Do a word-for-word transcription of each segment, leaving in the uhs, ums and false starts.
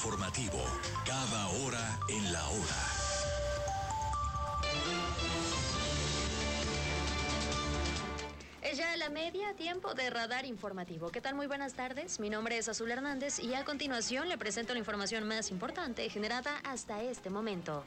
informativo, cada hora en la hora. Es ya la media, tiempo de Radar Informativo. ¿Qué tal? Muy buenas tardes. Mi nombre es Azul Hernández y a continuación le presento la información más importante generada hasta este momento.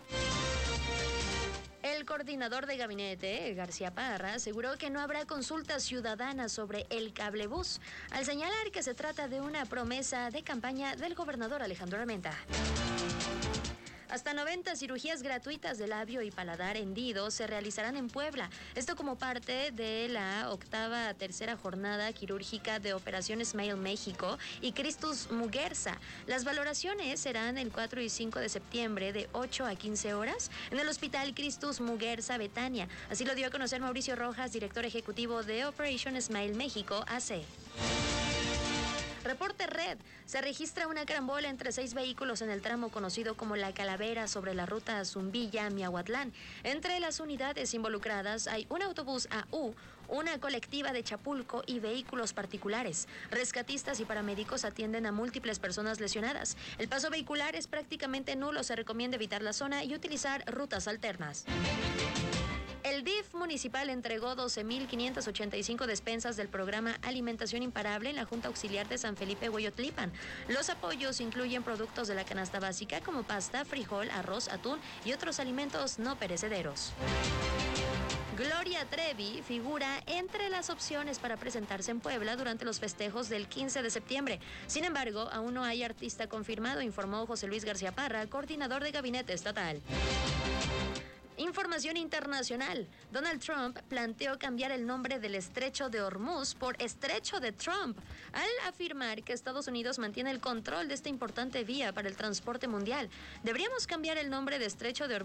El coordinador de gabinete, García Parra, aseguró que no habrá consultas ciudadanas sobre el cablebús, al señalar que se trata de una promesa de campaña del gobernador Alejandro Armenta. Hasta noventa cirugías gratuitas de labio y paladar hendido se realizarán en Puebla. Esto como parte de la octava tercera jornada quirúrgica de Operación Smile México y Christus Muguerza. Las valoraciones serán el cuatro y cinco de septiembre de ocho a quince horas en el Hospital Christus Muguerza Betania. Así lo dio a conocer Mauricio Rojas, director ejecutivo de Operation Smile México A C. Reporte Red. Se registra una carambola entre seis vehículos en el tramo conocido como La Calavera sobre la ruta Zumbilla-Miahuatlán. Entre las unidades involucradas hay un autobús A U, una colectiva de Chapulco y vehículos particulares. Rescatistas y paramédicos atienden a múltiples personas lesionadas. El paso vehicular es prácticamente nulo. Se recomienda evitar la zona y utilizar rutas alternas. El D I F municipal entregó doce mil quinientas ochenta y cinco despensas del programa Alimentación Imparable en la Junta Auxiliar de San Felipe Hueyotlipan. Los apoyos incluyen productos de la canasta básica como pasta, frijol, arroz, atún y otros alimentos no perecederos. Gloria Trevi figura entre las opciones para presentarse en Puebla durante los festejos del quince de septiembre. Sin embargo, aún no hay artista confirmado, informó José Luis García Parra, coordinador de gabinete estatal. Información internacional. Donald Trump planteó cambiar el nombre del Estrecho de Hormuz por Estrecho de Trump, al afirmar que Estados Unidos mantiene el control de esta importante vía para el transporte mundial. Deberíamos cambiar el nombre de Estrecho de Hormuz